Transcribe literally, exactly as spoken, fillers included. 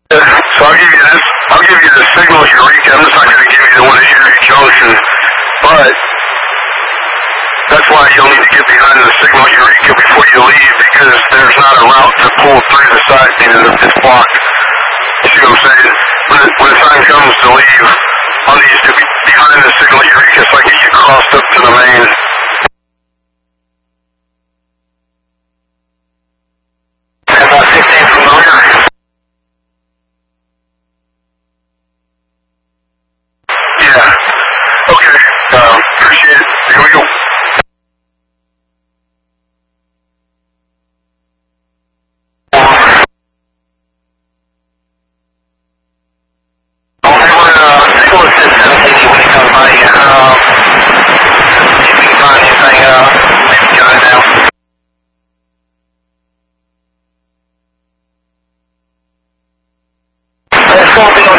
So I'll give you this. I'll give you the signal Eureka. I'm just not going to give you the one at Erie Junction, but that's why you'll need to get behind the signal Eureka before you leave, because there's not a route to pull through the side being it's blocked. You see what I'm saying? When the, when the time comes to leave, I'll need you to be behind the signal Eureka so I can get you crossed up to the main. About fifteen familiar. Yeah. Okay. Uh, appreciate it. Here we go. Something